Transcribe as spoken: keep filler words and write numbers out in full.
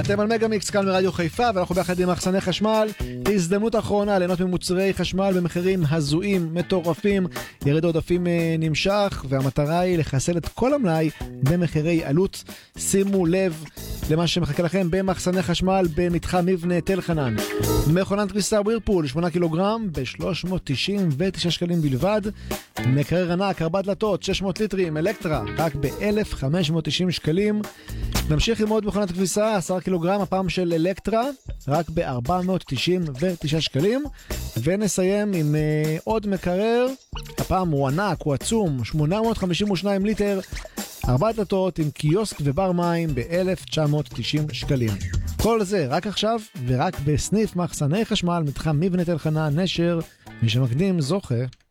אתם על מגה מיקס כאן ברדיו חיפה, ואנחנו ביחד עם מחסני חשמל. הזדמנות אחרונה ליהנות ממוצרי חשמל במחירים הזויים, מטורפים. ירד עודפים נמשך, והמטרה היא לחסל את כל המלאי במחירי עלות. שימו לב למה שמחכה לכם במחסני חשמל במתחם מבנה תל חנן. מכונת כביסה ווירפול שמונה קילוגרם ב-שלוש מאות תשעים ותשעה שקלים בלבד. מקרר ענק ארבע דלתות שש מאות ליטרים אלקטרה רק ב-אלף וחמש מאות תשעים שקלים. נמשיך עם עוד מכונת כביסה עשרה קילוגרם, הפעם של אלקטרה, רק ב-ארבע מאות תשעים ותשעה שקלים. ונסיים עם uh, עוד מקרר, הפעם הוא ענק, הוא עצום, שמונה מאות חמישים ושניים ליטר, ארבע דלתות עם קיוסק ובר מים ב-אלף תשע מאות תשעים שקלים. כל זה רק עכשיו ורק בסניף מחסני חשמל, מתחם מבנה תל חנן, נשר, מי שמקדים זוכה.